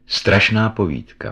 Strašná povídka.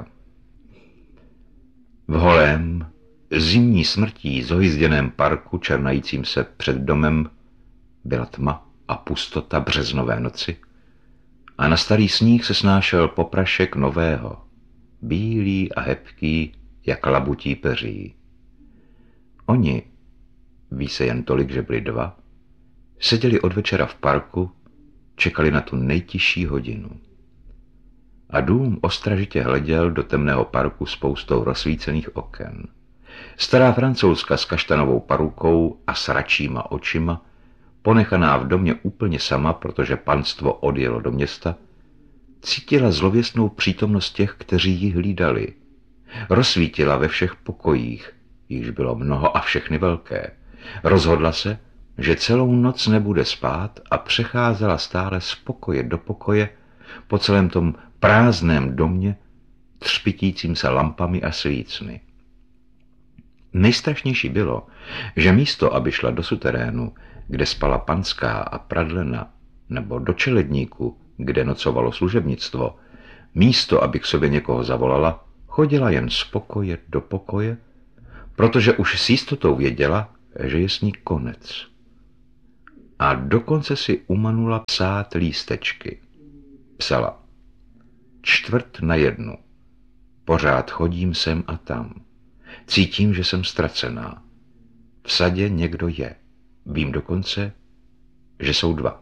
V holém, zimní smrtí zohyzděném parku černajícím se před domem byla tma a pustota březnové noci a na starý sníh se snášel poprašek nového, bílý a hebký, jak labutí peří. Oni, ví se jen tolik, že byli dva, seděli od večera v parku, čekali na tu nejtižší hodinu. A dům ostražitě hleděl do temného parku spoustou rozsvícených oken. Stará Francouzka s kaštanovou parukou a sračíma očima, ponechaná v domě úplně sama, protože panstvo odjelo do města, cítila zlověstnou přítomnost těch, kteří ji hlídali. Rozsvítila ve všech pokojích, již bylo mnoho a všechny velké. Rozhodla se, že celou noc nebude spát a přecházela stále z pokoje do pokoje po celém tom prázdném domě, třpitícím se lampami a svícny. Nejstrašnější bylo, že místo, aby šla do suterénu, kde spala panská a pradlena, nebo do čeledníku, kde nocovalo služebnictvo, místo, aby k sobě někoho zavolala, chodila jen z pokoje do pokoje, protože už s jistotou věděla, že je s ní konec. A dokonce si umanula psát lístečky. Psala: 1:45. Pořád chodím sem a tam. Cítím, že jsem ztracená. V sadě někdo je. Vím dokonce, že jsou dva.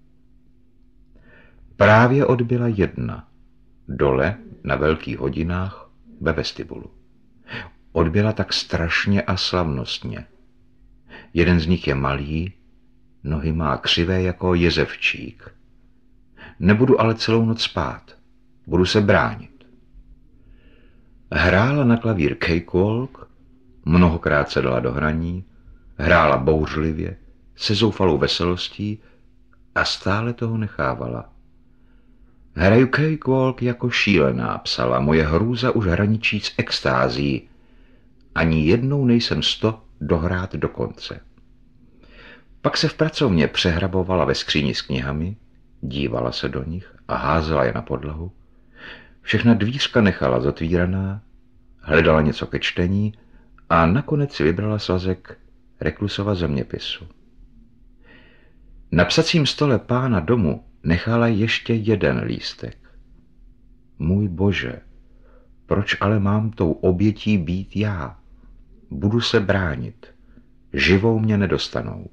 Právě odbyla 1. Dole na velkých hodinách ve vestibulu. Odbyla tak strašně a slavnostně. Jeden z nich je malý, nohy má křivé jako jezevčík. Nebudu ale celou noc spát. Budu se bránit. Hrála na klavír cakewalk, mnohokrát se dala do hraní, hrála bouřlivě, se zoufalou veselostí a stále toho nechávala. Hraju cakewalk jako šílená, psala, moje hrůza už hraničí s extází. Ani jednou nejsem 100 dohrát do konce. Pak se v pracovně přehrabovala ve skříni s knihami, dívala se do nich a házela je na podlahu. Všechna dvířka nechala zotvíraná, hledala něco ke čtení a nakonec si vybrala svazek Reklusova zeměpisu. Na psacím stole pána domu nechala ještě jeden lístek. Můj Bože, proč ale mám tou obětí být já? Budu se bránit. Živou mě nedostanou.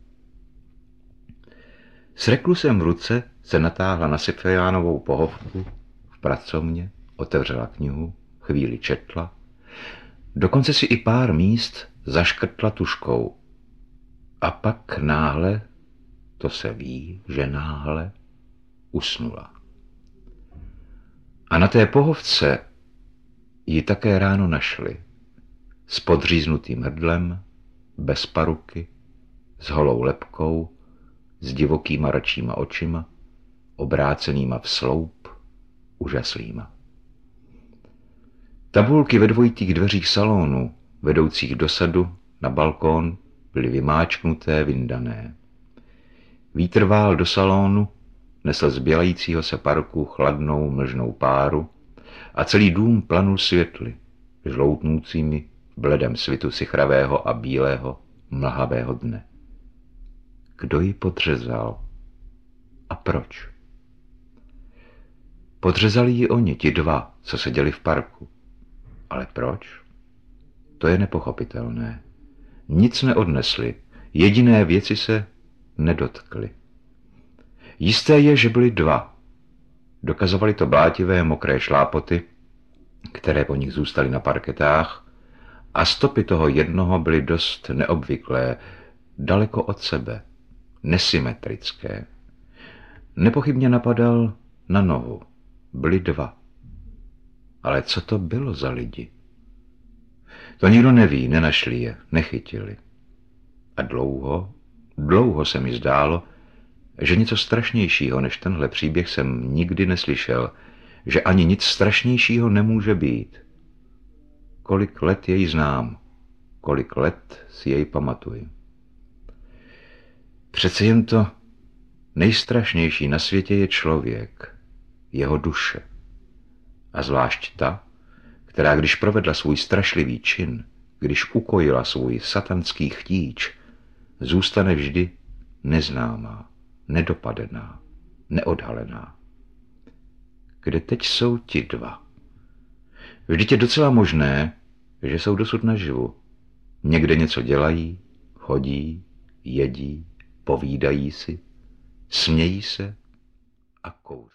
S reklusem v ruce se natáhla na Sipfejánovou pohovku v pracovně, otevřela knihu, chvíli četla, dokonce si i pár míst zaškrtla tužkou. A pak náhle, to se ví, že náhle, usnula. A na té pohovce ji také ráno našli. S podříznutým hrdlem, bez paruky, s holou lebkou, s divokýma račíma očima, obrácenýma v sloup, úžaslýma. Tabulky ve dvojitých dveřích salonu, vedoucích do sadu na balkón, byly vymáčknuté, vyndané. Vítr vál do salonu, nesl z bělajícího se parku chladnou mlžnou páru a celý dům planul světly, žloutnoucími v bledém svitu sichravého a bílého mlhavého dne. Kdo ji podřezal? A proč? Podřezali ji oni, ti dva, co seděli v parku. Ale proč? To je nepochopitelné. Nic neodnesli, jediné věci se nedotkly. Jisté je, že byli dva. Dokazovali to blátivé mokré šlápoty, které po nich zůstaly na parketách, a stopy toho jednoho byly dost neobvyklé, daleko od sebe, nesymetrické. Nepochybně napadal na nohu. Byli dva. Ale co to bylo za lidi? To nikdo neví, nenašli je, nechytili. A dlouho se mi zdálo, že něco strašnějšího než tenhle příběh jsem nikdy neslyšel, že ani nic strašnějšího nemůže být. Kolik let jej znám, kolik let si jej pamatuji. Přece jen to nejstrašnější na světě je člověk, jeho duše. A zvlášť ta, která když provedla svůj strašlivý čin, když ukojila svůj satanský chtíč, zůstane vždy neznámá, nedopadená, neodhalená. Kde teď jsou ti dva? Vždyť je docela možné, že jsou dosud naživu. Někde něco dělají, chodí, jedí, povídají si, smějí se a kouří.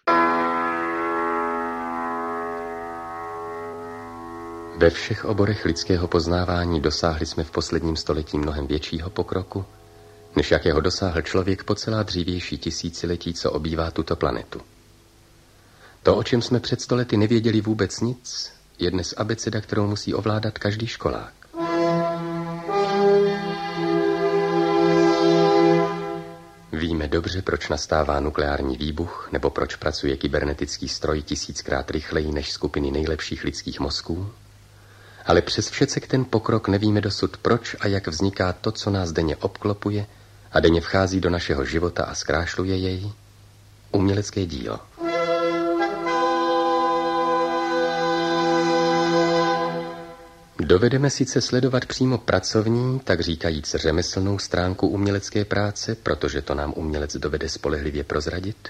Ve všech oborech lidského poznávání dosáhli jsme v posledním století mnohem většího pokroku, než jakého dosáhl člověk po celá dřívější tisíciletí, co obývá tuto planetu. To, o čem jsme před stolety nevěděli vůbec nic, je dnes abeceda, kterou musí ovládat každý školák. Víme dobře, proč nastává nukleární výbuch, nebo proč pracuje kybernetický stroj 1000krát rychleji než skupiny nejlepších lidských mozků, ale přes všecek ten pokrok nevíme dosud, proč a jak vzniká to, co nás denně obklopuje a denně vchází do našeho života a zkrášluje jej, umělecké dílo. Dovedeme sice sledovat přímo pracovní, tak říkajíc řemeslnou stránku umělecké práce, protože to nám umělec dovede spolehlivě prozradit,